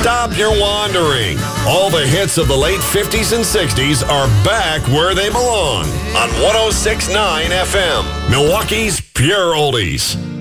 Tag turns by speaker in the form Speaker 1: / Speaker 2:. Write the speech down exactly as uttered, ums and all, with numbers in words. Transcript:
Speaker 1: Stop your wandering. All the hits of the late fifties and sixties are back where they belong on one oh six point nine F M, Milwaukee's Pure Oldies.